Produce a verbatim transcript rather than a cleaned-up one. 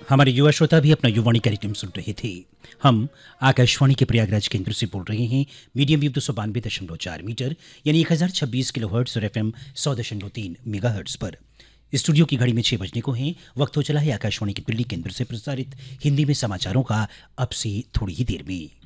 हमारे युवा श्रोता भी अपना युवाणी कार्यक्रम सुन रहे थे। हम आकाशवाणी के प्रयागराज केंद्र से बोल रहे हैं, मीडियम वेव दो सौ बानवे दशमलव चार मीटर यानी एक हजार छब्बीस किलो हर्ट्स और एफ एम सौ दशमलव तीन मेगा हर्ट्स पर। स्टूडियो की घड़ी में छह बजने को हैं। वक्त हो चला है आकाशवाणी के दिल्ली केंद्र से प्रसारित हिंदी में समाचारों का। अब से थोड़ी ही देर में